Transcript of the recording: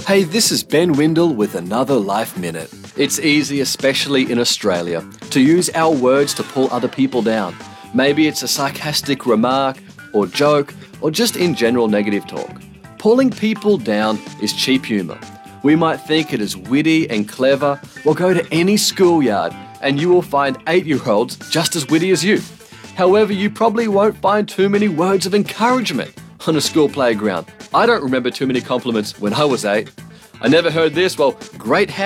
Hey, this is Ben Windle with another Life Minute. It's easy, especially in Australia, to use our words to pull other people down. Maybe it's a sarcastic remark or joke or just in general negative talk. Pulling people down is cheap humour. We might think it is witty and clever. Well, go to any schoolyard and you will find 8-year-olds just as witty as you. However, you probably won't find too many words of encouragement on a school playground. I don't remember too many compliments when I was 8. I never heard this, well, great